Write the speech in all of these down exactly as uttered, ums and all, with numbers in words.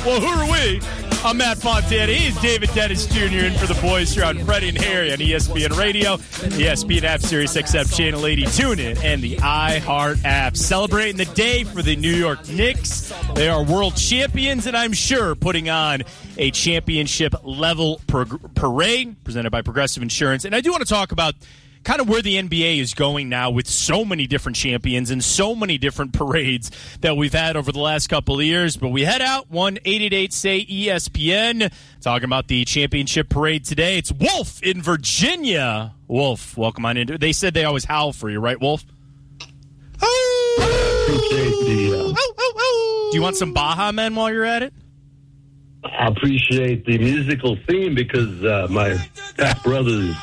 Well, who are we? I'm Matt Fontana. He's David Dennis Junior in for the boys here on Freddie and Harry on E S P N Radio, the E S P N app, Sirius X M Channel eighty, TuneIn, and the iHeart app. Celebrating the day for the New York Knicks. They are world champions, and I'm sure putting on a championship-level parade presented by Progressive Insurance. And I do want to talk about kind of where the N B A is going now with so many different champions and so many different parades that we've had over the last couple of years. But we head out, one eight eight eight, S A Y, E S P N, talking about the championship parade today. It's Wolf in Virginia. Wolf, welcome on in. They said they always howl for you, right, Wolf? Appreciate the, uh, Do you want some Baha Men while you're at it? I appreciate the musical theme because uh, my fat brothers,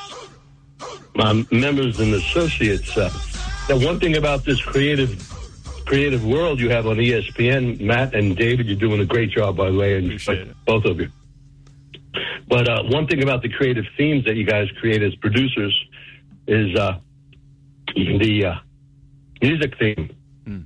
my members and associates, uh, the one thing about this creative creative world you have on E S P N, Matt and David, you're doing a great job, by the way, and Appreciate it. both of you. But uh, one thing about the creative themes that you guys create as producers is uh, the uh, music theme. Mm.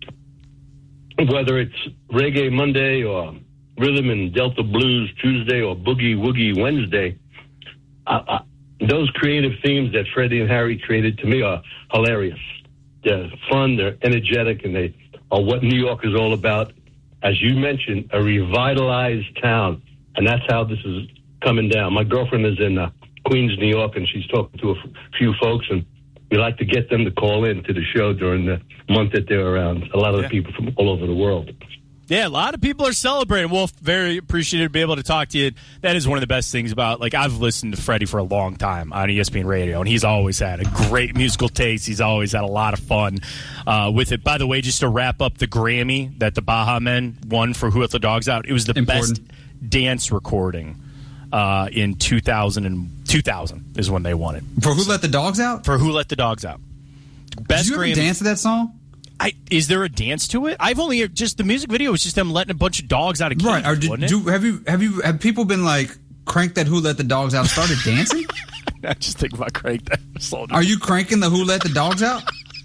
Whether it's Reggae Monday or Rhythm and Delta Blues Tuesday or Boogie Woogie Wednesday, uh, uh, those creative themes that Freddie and Harry created to me are hilarious. They're fun, they're energetic, and they are what New York is all about. As you mentioned, a revitalized town, and that's how this is coming down. My girlfriend is in uh, Queens, New York, and she's talking to a f- few folks, and we like to get them to call in to the show during the month that they're around. A lot of yeah. the people from all over the world. Yeah, a lot of people are celebrating. Wolf, very appreciative to be able to talk to you. That is one of the best things about, like, I've listened to Freddie for a long time on E S P N Radio, and he's always had a great musical taste. He's always had a lot of fun uh, with it. By the way, just to wrap up the Grammy that the Baha Men won for Who Let the Dogs Out, it was the Important. best dance recording uh, in two thousand, and two thousand is when they won it. For Who Let the Dogs Out? For Who Let the Dogs Out. Best Did you ever Grammy. dance to that song? I, is there a dance to it? I've only just the music video was just them letting a bunch of dogs out of cages, right? Or did, wasn't it? do, have you have you have people been like crank that Who Let the Dogs Out started dancing? I just think about crank that. Slow Are you cranking the Who Let the Dogs Out?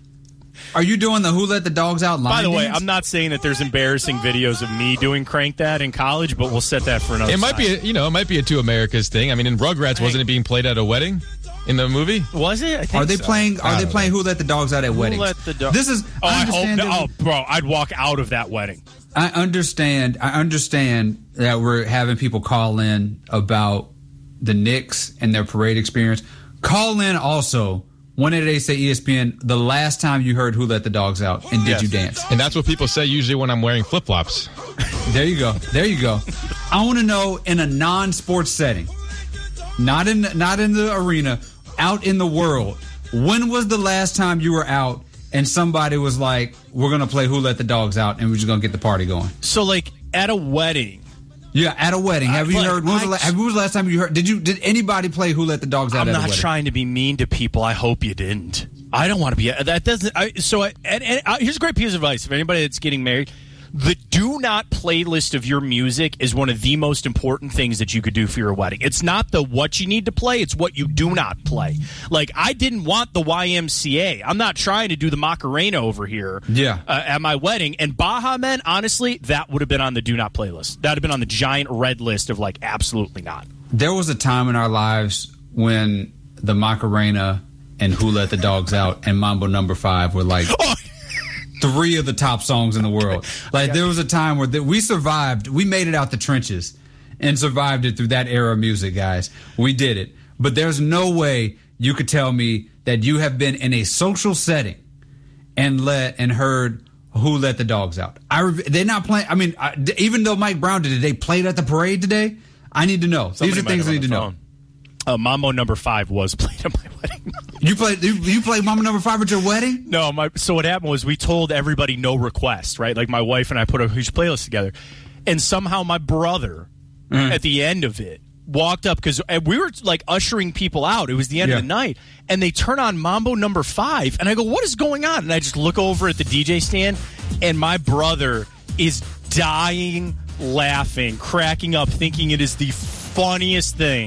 Are you doing the Who Let the Dogs Out line By the way, dance? I'm not saying that there's embarrassing videos of me doing crank that in college, but we'll set that for another. It might time. be, a, you know, it might be a Two Americas thing. I mean, in Rugrats, wasn't it being played at a wedding in the movie? Was it? I think Are they so. playing? Are they playing Who Let the Dogs Out at Who weddings? Let the Do- This is. Oh, I, I hope. understand. No, that- oh, bro, I'd walk out of that wedding. I understand. I understand that we're having people call in about the Knicks and their parade experience. Call in also. one eight eight eight say E S P N, the last time you heard Who Let the Dogs Out, and did Yes. you dance? And that's what people say usually when I'm wearing flip-flops. There you go. There you go. I want to know, in a non-sports setting, not in not in the arena, out in the world, when was the last time you were out and somebody was like, we're going to play Who Let the Dogs Out and we're just going to get the party going? So, like, at a wedding. Yeah, at a wedding. Have I, you like, heard? When was, the la- have, when was the last time you heard? Did you? Did anybody play Who Let the Dogs Out I'm at a not wedding? trying to be mean to people. I hope you didn't. I don't want to be. That doesn't. I, so, I, and, and, uh, here's a great piece of advice for anybody that's getting married. The do not playlist of your music is one of the most important things that you could do for your wedding. It's not the what you need to play, it's what you do not play. Like, I didn't want the Y M C A. I'm not trying to do the Macarena over here Yeah. uh, at my wedding. And Baha Men, honestly, that would have been on the do not playlist. That would have been on the giant red list of, like, absolutely not. There was a time in our lives when the Macarena and Who Let the Dogs Out and Mambo Number Five were like Oh. three of the top songs in the world. Like, there was a time where th- we survived. We made it out the trenches and survived it through that era of music, guys. We did it. But there's no way you could tell me that you have been in a social setting and let and heard Who Let the Dogs Out. I re- they're not playing. I mean, I, even though Mike Brown did it, they played at the parade today. I need to know. Somebody These are might things have I on need to the know. phone. Uh, Mambo Number Five was played at my wedding. You played you, you played Mama Number Five at your wedding? No, my so what happened was we told everybody no request, right? Like, my wife and I put a huge playlist together, and somehow my brother Mm. at the end of it walked up because we were like ushering people out. It was the end Yeah. of the night, and they turn on Mambo Number Five, and I go, "What is going on?" And I just look over at the D J stand, and my brother is dying laughing, cracking up, thinking it is the funniest thing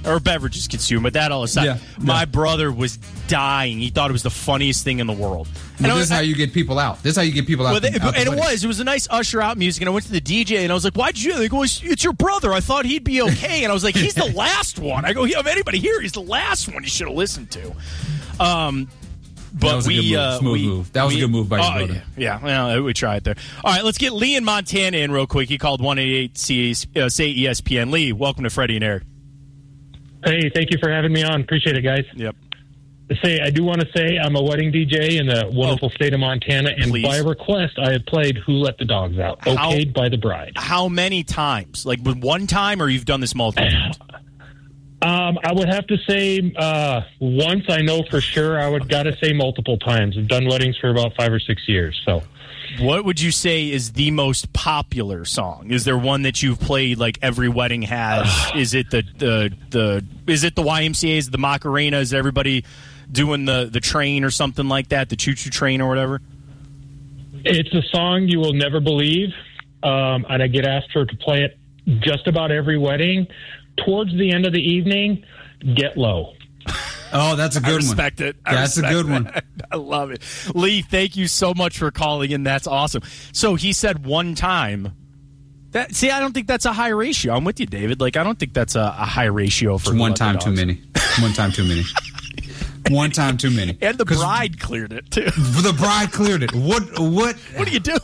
or beverages consumed. But that all aside, Yeah, my yeah. brother was dying. He thought it was the funniest thing in the world. But And I this was- is how you get people out. This is how you get people out. Well, they, the- out the and it wedding. was. It was a nice usher out music, and I went to the D J, and I was like, "Why'd you?" They go, "It's it's your brother. I thought he'd be okay." And I was like, "He's the last one." I go, "Of anybody here, he's the last one you should have listened to." Um, but That was a we, good move. uh, Smooth we, move. That was a we- good move by your oh, brother. Yeah, yeah, well, we tried there. All right, let's get Lee in Montana in real quick. He called one eight eight C uh, say E S P N. Lee, welcome to Freddie and Eric. Hey, thank you for having me on. Appreciate it, guys. Yep. Say, I do want to say I'm a wedding D J in the wonderful Oh. state of Montana, and Please. by request, I have played "Who Let the Dogs Out," How- okayed by the bride. How many times? Like with one time, or you've done this multiple times? Um, I would have to say uh, once. I know for sure. I would got to say multiple times. I've done weddings for about five or six years. So, What would you say is the most popular song? Is there one that you've played like every wedding has? Is it the the the is it the Y M C A? Is it the Macarena? Is everybody doing the the train or something like that? The choo choo train or whatever? it's a song you will never believe, um, and I get asked for to play it just about every wedding. Towards the end of the evening, "Get Low." Oh, that's a I good one. respect it. I That's a respect good one. that. I love it. Lee, thank you so much for calling in. That's awesome. So he said one time. That see, I don't think that's a high ratio. I'm with you, David. Like I don't think that's a, a high ratio for It's one Let the time too Dogs. many. One time too many. One time too many. And the 'Cause bride cleared it too. The bride cleared it. What? What? What are you doing?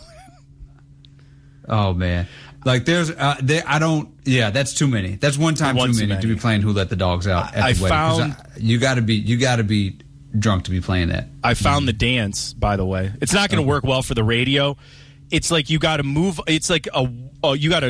Oh man! Like there's, uh, there. I don't. Yeah, that's too many. That's one time One too too many, to many. be playing "Who Let the Dogs Out" at I the wedding. 'Cause found- I- you got to be. You got to be drunk to be playing that. I found the dance, by the way. It's not going to work well for the radio. It's like you got to move. It's like a, a you got to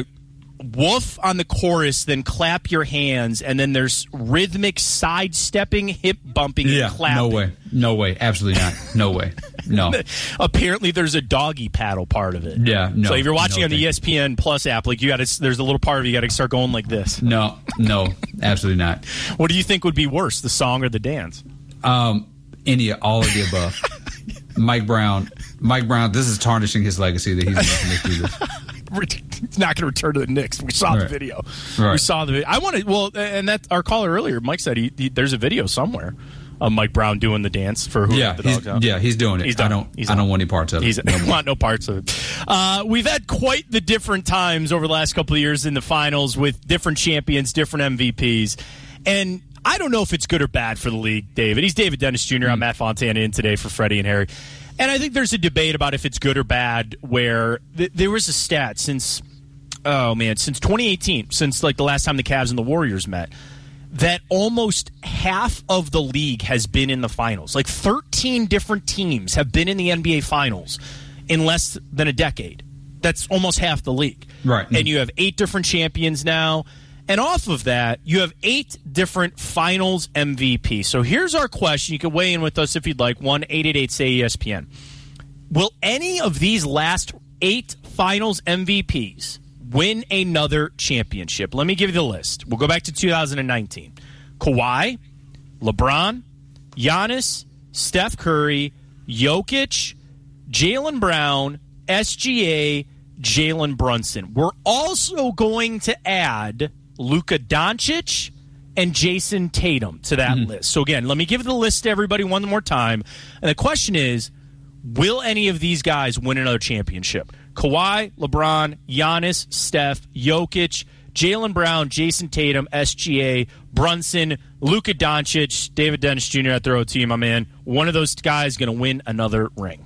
woof on the chorus, then clap your hands, and then there's rhythmic sidestepping, hip bumping, and clapping. No way. No way. Absolutely not. No way. No. Apparently, there's a doggy paddle part of it. Yeah. No. So if you're watching no, on the thank E S P N Plus app, like you got to, there's a little part of it, you got to start going like this. you. No. No. Absolutely not. What do you think would be worse, the song or the dance? Um. Any. All of the above. Mike Brown. Mike Brown. This is tarnishing his legacy that he's making me through this. He's not going to return to the Knicks. We saw the Right. video. Right. We saw the video. I wanted, well, and that our caller earlier, Mike said he, he, there's a video somewhere of Mike Brown doing the dance for Who Yeah. Let the He's, Dogs Out. yeah. He's doing it. He's I done. don't. He's I don't done. want any parts of it. He's No more. want no parts of it. Uh, we've had quite the different times over the last couple of years in the finals with different champions, different M V Ps, and I don't know if it's good or bad for the league. David, he's David Dennis Junior I'm Matt Fontana in today for Freddie and Harry, and I think there's a debate about if it's good or bad. Where th- there was a stat since, oh man, since twenty eighteen, since like the last time the Cavs and the Warriors met, that almost half of the league has been in the finals. Like thirteen different teams have been in the N B A finals in less than a decade. That's almost half the league. Right. And you have eight different champions now. And off of that, you have eight different finals M V P. So here's our question. You can weigh in with us if you'd like. one eight eight eight say E S P N. Will any of these last eight finals M V Ps win another championship? Let me give you the list. We'll go back to two thousand nineteen. Kawhi, LeBron, Giannis, Steph Curry, Jokic, Jaylen Brown, S G A, Jalen Brunson. We're also going to add Luka Doncic and Jason Tatum to that Mm-hmm. list. So again, let me give the list to everybody one more time. And the question is, will any of these guys win another championship? Kawhi, LeBron, Giannis, Steph, Jokic, Jaylen Brown, Jason Tatum, S G A, Brunson, Luka Doncic, David Dennis Junior at their O T, my man. One of those guys going to win another ring.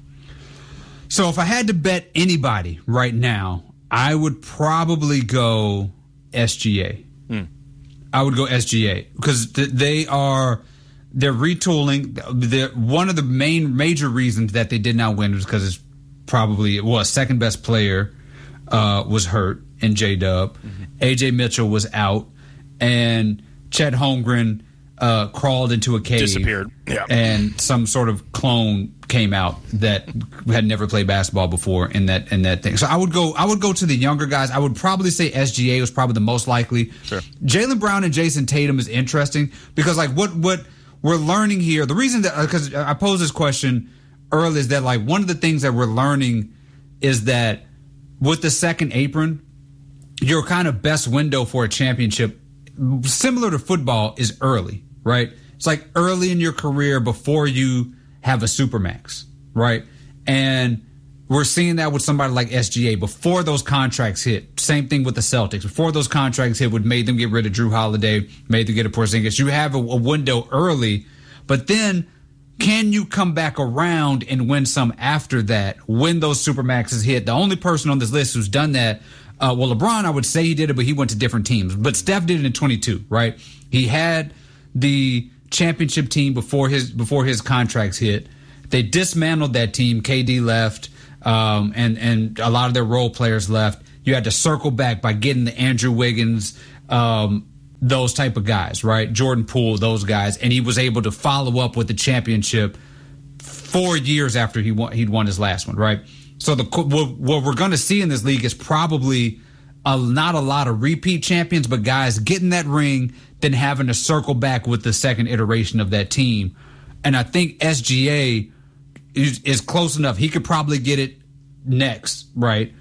So if I had to bet anybody right now, I would probably go S G A. Hmm. I would go S G A because th- they are they're retooling. They're, one of the main major reasons that they did not win was because it's probably well, second best player uh, was hurt in J Dub. Mm-hmm. A J Mitchell was out, and Chet Holmgren uh, crawled into a cave, Disappeared. Yeah. and some sort of clone came out that had never played basketball before in that in that thing. So I would go I would go to the younger guys. I would probably say S G A was probably the most likely. Sure. Jaylen Brown and Jason Tatum is interesting because like what what we're learning here. The reason that because I posed this question earlier is that like one of the things that we're learning is that with the second apron, your kind of best window for a championship similar to football, is early, right? It's like early in your career before you have a supermax, right? And we're seeing that with somebody like S G A before those contracts hit. Same thing with the Celtics. Before those contracts hit, would made them get rid of Drew Holiday, made them get a Porzingis. You have a, a window early, but then can you come back around and win some after that when those supermaxes hit? The only person on this list who's done that, uh, well, LeBron, I would say he did it, but he went to different teams. But Steph did it in twenty-two, right? He had the championship team before his before his contracts hit. They dismantled that team. K D left, um, and and a lot of their role players left. You had to circle back by getting the Andrew Wiggins, um, those type of guys, right? Jordan Poole, those guys, and he was able to follow up with the championship four years after he won, he'd won his last one, right? So the what, what we're going to see in this league is probably a, not a lot of repeat champions, but guys getting that ring, then having to circle back with the second iteration of that team. And I think S G A is, is close enough. He could probably get it next, right?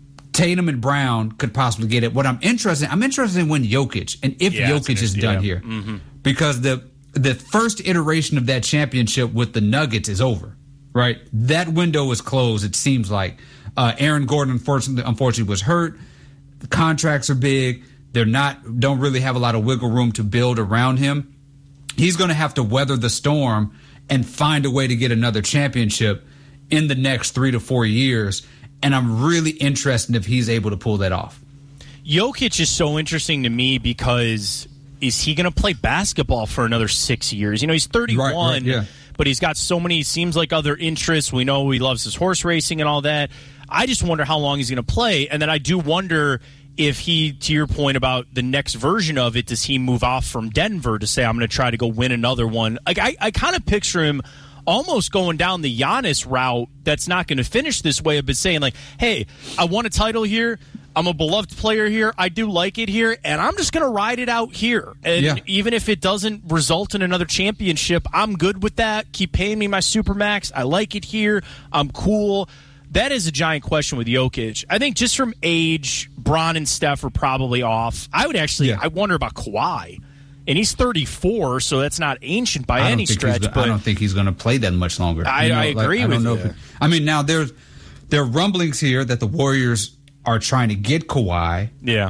Tatum and Brown could possibly get it. What I'm interested in, I'm interested in when Jokic, and if yeah, Jokic is done yeah. here. Mm-hmm. Because the the first iteration of that championship with the Nuggets is over, right? That window is closed, it seems like. Uh, Aaron Gordon, unfortunately, unfortunately, was hurt. The contracts are big. They're not, don't really have a lot of wiggle room to build around him. He's going to have to weather the storm and find a way to get another championship in the next three to four years. And I'm really interested if he's able to pull that off. Jokic is so interesting to me because is he going to play basketball for another six years? You know, he's thirty-one, right, right, yeah. but he's got so many, seems like other interests. We know he loves his horse racing and all that. I just wonder how long he's going to play. And then I do wonder if he, to your point about the next version of it, does he move off from Denver to say, I'm going to try to go win another one? Like I, I kind of picture him almost going down the Giannis route that's not going to finish this way, but saying like, hey, I won a title here. I'm a beloved player here. I do like it here, and I'm just going to ride it out here. And yeah. even if it doesn't result in another championship, I'm good with that. Keep paying me my Supermax. I like it here. I'm cool. That is a giant question with Jokic. I think just from age, Bron and Steph are probably off. I would actually, yeah. I wonder about Kawhi. And he's thirty-four, so that's not ancient by any stretch. But I don't think he's going to play that much longer. I, you know, I agree like, with I don't know you. if it, I mean, now there's there are rumblings here that the Warriors are trying to get Kawhi. Yeah.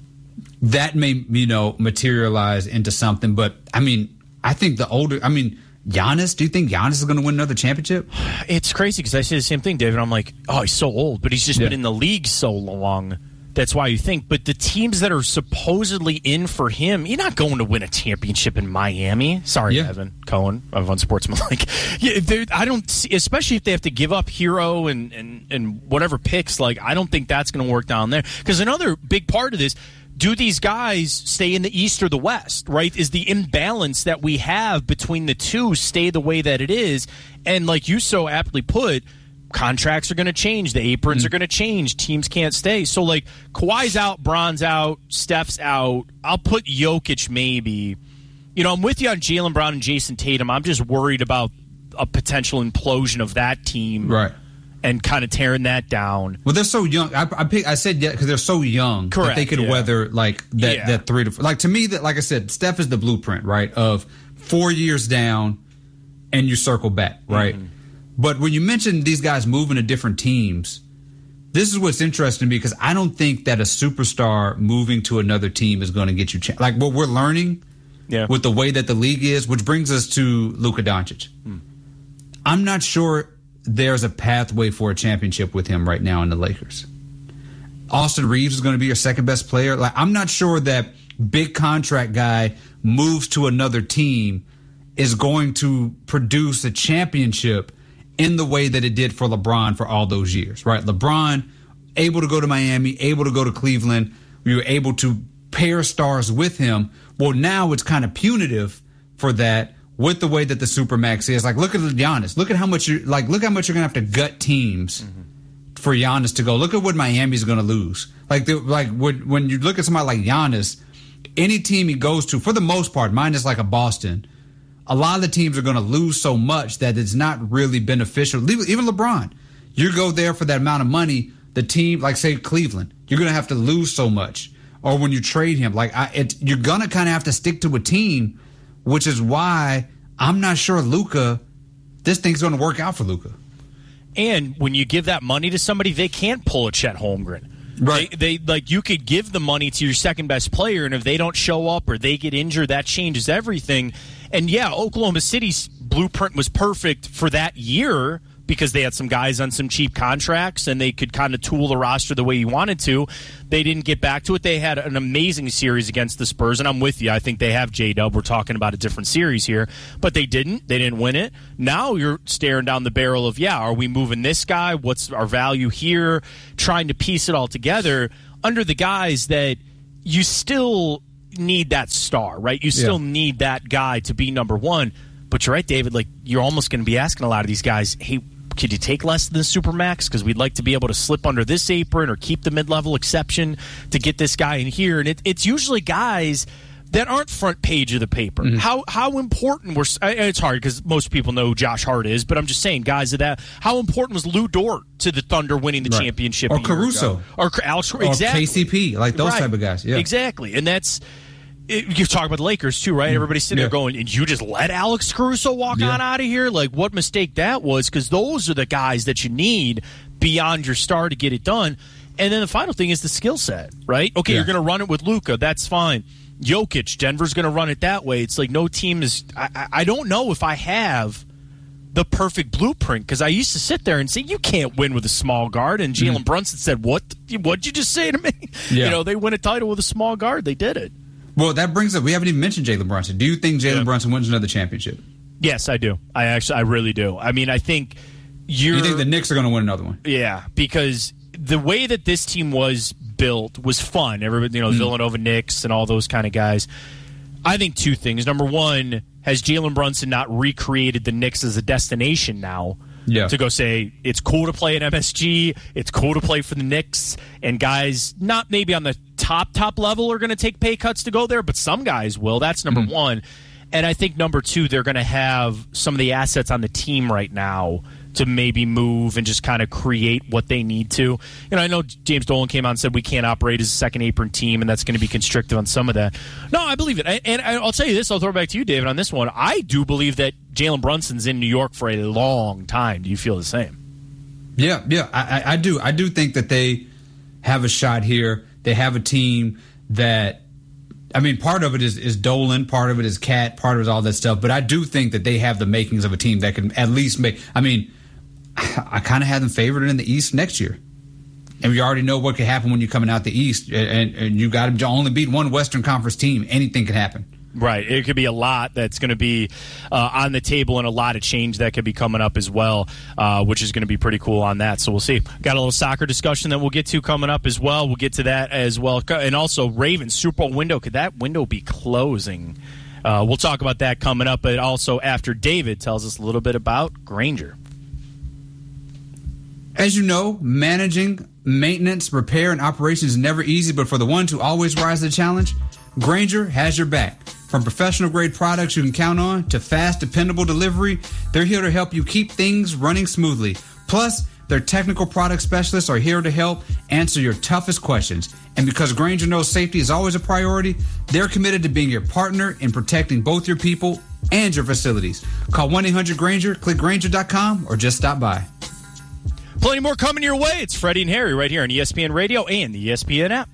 That may, you know, materialize into something. But, I mean, I think the older – I mean, Giannis, do you think Giannis is going to win another championship? It's crazy because I say the same thing, David. I'm like, oh, he's so old, but he's just yeah. been in the league so long. That's why you think. But the teams that are supposedly in for him, you're not going to win a championship in Miami. Sorry, yeah. Evan Cohen of Unsportsmanlike. Yeah, I don't see, especially if they have to give up Hero and, and, and whatever picks. Like, I don't think that's going to work down there. Because another big part of this, do these guys stay in the East or the West, right? Is the imbalance that we have between the two stay the way that it is? And like you so aptly put, contracts are going to change. The aprons mm. are going to change. Teams can't stay. So, like, Kawhi's out, Bron's out, Steph's out. I'll put Jokic maybe. You know, I'm with you on Jaylen Brown and Jason Tatum. I'm just worried about a potential implosion of that team. Right. And kind of tearing that down. Well, they're so young. I, I, pick, I said yeah because they're so young. Correct. That they could yeah. weather, like, that, yeah. that three to four. Like, to me, that like I said, Steph is the blueprint, right, of four years down and you circle back, right? Mm-hmm. But when you mention these guys moving to different teams, this is what's interesting to me because I don't think that a superstar moving to another team is going to get you cha- like what we're learning yeah. with the way that the league is, which brings us to Luka Doncic. Hmm. I'm not sure there's a pathway for a championship with him right now in the Lakers. Austin Reeves is going to be your second best player. Like, I'm not sure that big contract guy moves to another team is going to produce a championship in the way that it did for LeBron for all those years, right? LeBron, able to go to Miami, able to go to Cleveland. We were able to pair stars with him. Well, now it's kind of punitive for that with the way that the Supermax is. Like, look at Giannis. Look at how much you like. Look how much you're gonna have to gut teams mm-hmm. for Giannis to go. Look at what Miami's gonna lose. Like, the, like when when you look at somebody like Giannis, any team he goes to, for the most part, minus like a Boston, a lot of the teams are going to lose so much that it's not really beneficial. Even LeBron, you go there for that amount of money, the team, like say Cleveland, you're going to have to lose so much. or when you trade him. Like I, it, you're gonna kind of have to stick to a team, which is why I'm not sure Luka. This thing's going to work out for Luka. And when you give that money to somebody, they can't pull a Chet Holmgren. Right. They, they like you could give the money to your second best player, and if they don't show up or they get injured, that changes everything. And yeah, Oklahoma City's blueprint was perfect for that year because they had some guys on some cheap contracts and they could kind of tool the roster the way you wanted to. They didn't get back to it. They had an amazing series against the Spurs, and I'm with you. I think they have J-Dub. We're talking about a different series here, but they didn't. They didn't win it. Now you're staring down the barrel of, yeah, are we moving this guy? What's our value here? Trying to piece it all together under the guys that you still need that star, right? You still yeah. need that guy to be number one. But you're right, David. Like, you're almost going to be asking a lot of these guys, hey, could you take less than the Supermax? Because we'd like to be able to slip under this apron or keep the mid-level exception to get this guy in here. And it, it's usually guys that aren't front page of the paper. Mm-hmm. How how important were – it's hard because most people know who Josh Hart is, but I'm just saying, guys, of that, how important was Lou Dort to the Thunder winning the right. championship? Or Caruso. Or Alex Or exactly. K C P, like those right. type of guys. Yeah. Exactly. And that's – you talk about the Lakers, too, right? Everybody's sitting yeah. there going, and you just let Alex Caruso walk yeah. on out of here? Like, what mistake that was, because those are the guys that you need beyond your star to get it done. And then the final thing is the skill set, right? Okay, yeah. you're going to run it with Luka. That's fine. Jokic, Denver's going to run it that way. It's like no team is – I I don't know if I have the perfect blueprint, because I used to sit there and say, you can't win with a small guard. And Jalen mm. Brunson said, what? What'd you just say to me? Yeah. You know, they win a title with a small guard. They did it. Well, that brings up, we haven't even mentioned Jalen Brunson. Do you think Jalen yeah. Brunson wins another championship? Yes, I do. I actually, I really do. I mean, I think you're... You think the Knicks are going to win another one? Yeah, because the way that this team was built was fun. Everybody, you know, mm. Villanova Knicks and all those kind of guys. I think two things. Number one, has Jalen Brunson not recreated the Knicks as a destination now? Yeah. To go say, it's cool to play at M S G, it's cool to play for the Knicks, and guys not maybe on the top, top level are going to take pay cuts to go there, but some guys will. That's number mm-hmm. one. And I think number two, they're going to have some of the assets on the team right now to maybe move and just kind of create what they need to. You know, I know James Dolan came out and said we can't operate as a second apron team, and that's going to be constrictive on some of that. No, I believe it. And I'll tell you this, I'll throw it back to you, David, on this one. I do believe that Jalen Brunson's in New York for a long time. Do you feel the same? Yeah, yeah, I, I do. I do think that they have a shot here. They have a team that, I mean, part of it is, is Dolan, part of it is Cat, part of it is all that stuff. But I do think that they have the makings of a team that can at least make, I mean, I kind of have them favored in the East next year. And we already know what could happen when you're coming out the East. And, and you got to only beat one Western Conference team. Anything can happen. Right. It could be a lot that's going to be uh, on the table, and a lot of change that could be coming up as well, uh, which is going to be pretty cool on that. So we'll see. Got a little soccer discussion that we'll get to coming up as well. We'll get to that as well. And also, Ravens Super Bowl window. Could that window be closing? Uh, we'll talk about that coming up, but also after David tells us a little bit about Grainger. As you know, managing, maintenance, repair, and operations is never easy, but for the ones who always rise to the challenge, Grainger has your back. From professional-grade products you can count on to fast, dependable delivery, they're here to help you keep things running smoothly. Plus, their technical product specialists are here to help answer your toughest questions. And because Grainger knows safety is always a priority, they're committed to being your partner in protecting both your people and your facilities. Call one eight hundred Grainger, click Grainger dot com, or just stop by. Plenty more coming your way. It's Freddie and Harry right here on E S P N Radio and the E S P N app.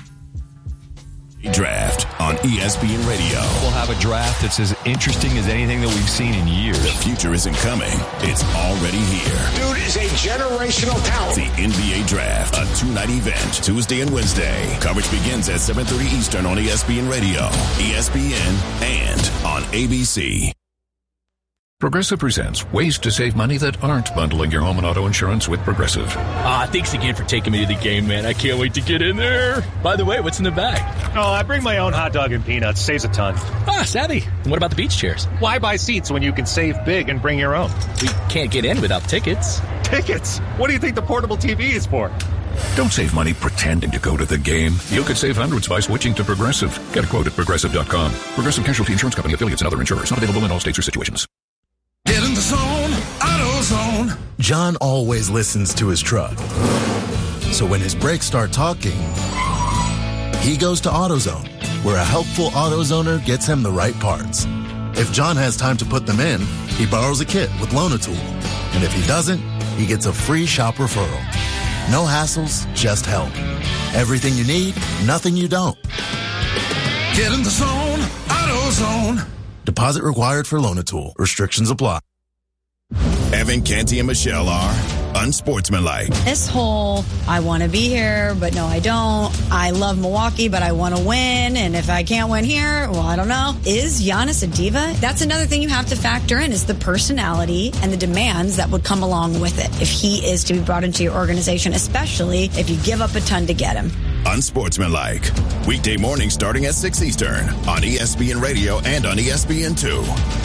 Draft on E S P N Radio. We'll have a draft that's as interesting as anything that we've seen in years. The future isn't coming. It's already here. Dude is a generational talent. The N B A Draft, a two-night event, Tuesday and Wednesday. Coverage begins at seven thirty Eastern on E S P N Radio, E S P N, and on A B C. Progressive presents ways to save money that aren't bundling your home and auto insurance with Progressive. Ah, thanks again for taking me to the game, man. I can't wait to get in there. By the way, what's in the bag? Oh, I bring my own hot dog and peanuts. Saves a ton. Ah, savvy. And what about the beach chairs? Why buy seats when you can save big and bring your own? We can't get in without tickets. Tickets? What do you think the portable T V is for? Don't save money pretending to go to the game. You could save hundreds by switching to Progressive. Get a quote at Progressive dot com. Progressive Casualty Insurance Company, affiliates, and other insurers. Not available in all states or situations. Get in the zone, AutoZone. John always listens to his truck. So when his brakes start talking, He goes to AutoZone, where a helpful AutoZoner gets him the right parts. If John has time to put them in, he borrows a kit with Loan-A-Tool. And if he doesn't, he gets a free shop referral. No hassles, just help. Everything you need, nothing you don't. Get in the zone, AutoZone. Deposit required for Loan-A-Tool. Restrictions apply. Evan, Canty, and Michelle are unsportsmanlike. This whole, I want to be here, but no, I don't. I love Milwaukee, but I want to win. And if I can't win here, well, I don't know. Is Giannis a diva? That's another thing you have to factor in is the personality and the demands that would come along with it if he is to be brought into your organization, especially if you give up a ton to get him. Unsportsmanlike. Weekday morning starting at six Eastern on E S P N Radio and on E S P N two.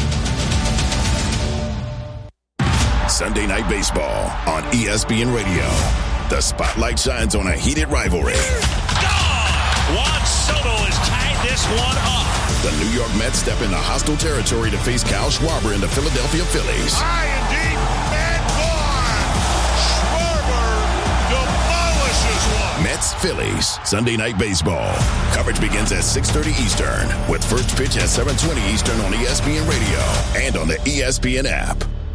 Sunday Night Baseball on E S P N Radio. The spotlight shines on a heated rivalry. Juan Soto has tied this one up. The New York Mets step into hostile territory to face Kyle Schwarber and the Philadelphia Phillies. High and deep, and gone. Schwarber demolishes one. Mets Phillies Sunday Night Baseball. Coverage begins at six thirty Eastern with first pitch at seven twenty Eastern on E S P N Radio and on the E S P N app.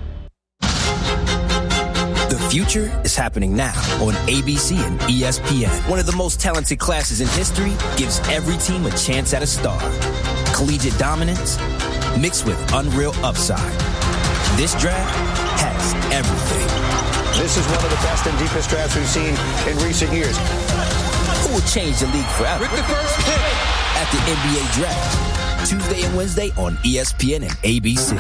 The future is happening now on A B C and E S P N. One of the most talented classes in history gives every team a chance at a star. Collegiate dominance mixed with unreal upside. This draft has everything. This is one of the best and deepest drafts we've seen in recent years. Who will change the league forever? With the first pick at the N B A Draft. Tuesday and Wednesday on E S P N and A B C.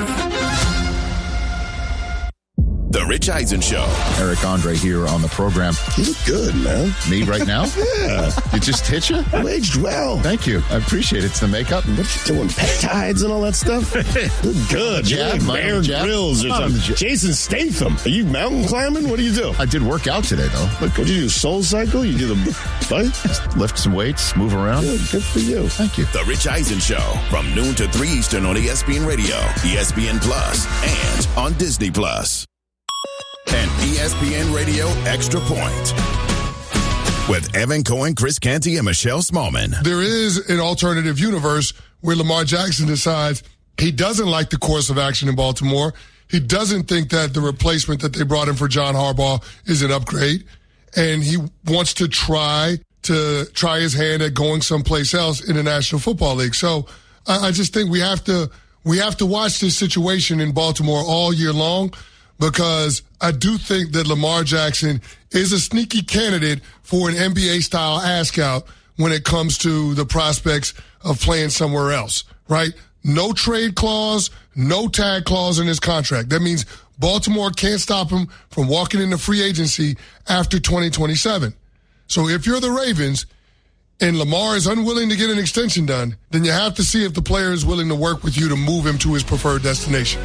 The Rich Eisen Show. Eric Andre here on the program. You look good, man. Me right now? Yeah. It just hit you? You aged well. Thank you. I appreciate it. It's the makeup. What you doing? Peptides and all that stuff? Look good. You're like Bear Grylls or something. Jason Statham. Are you mountain climbing? What do you do? I did work out today, though. Look, what did you do? Soul Cycle? You do the bike? Just lift some weights, move around. Good, good for you. Thank you. The Rich Eisen Show from noon to three Eastern on E S P N Radio, E S P N Plus, and on Disney Plus. And E S P N Radio Extra Point with Evan Cohen, Chris Canty, and Michelle Smallman. There is an alternative universe where Lamar Jackson decides he doesn't like the course of action in Baltimore. He doesn't think that the replacement that they brought in for John Harbaugh is an upgrade. And he wants to try to try his hand at going someplace else in the National Football League. So I, I just think we have to we have to watch this situation in Baltimore all year long, because I do think that Lamar Jackson is a sneaky candidate for an N B A-style ask-out when it comes to the prospects of playing somewhere else, right? No trade clause, no tag clause in his contract. That means Baltimore can't stop him from walking into free agency after twenty twenty-seven. So if you're the Ravens and Lamar is unwilling to get an extension done, then you have to see if the player is willing to work with you to move him to his preferred destination.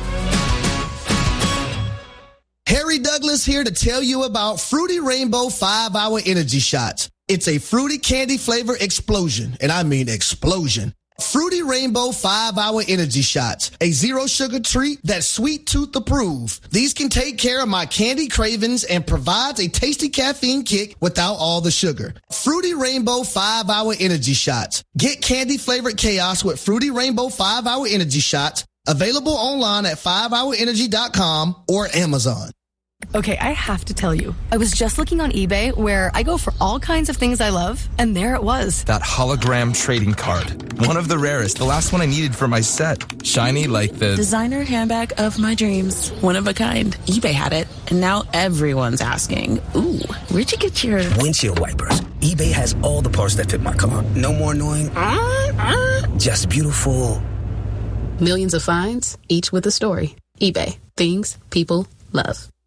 Harry Douglas here to tell you about Fruity Rainbow five hour Energy Shots. It's a fruity candy flavor explosion, and I mean explosion. Fruity Rainbow five hour Energy Shots, a zero sugar treat that's sweet tooth approved. These can take care of my candy cravings and provides a tasty caffeine kick without all the sugar. Fruity Rainbow five hour Energy Shots. Get candy flavored chaos with Fruity Rainbow five hour Energy Shots. Available online at five hour energy dot com or Amazon. Okay, I have to tell you, I was just looking on eBay where I go for all kinds of things I love, and there it was. That hologram trading card. One of the rarest, the last one I needed for my set. Shiny like the... designer handbag of my dreams. One of a kind. eBay had it, and now everyone's asking, ooh, where'd you get your... windshield wipers. eBay has all the parts that fit my car. No more annoying... Uh, uh. Just beautiful. Millions of finds, each with a story. eBay. Things people love.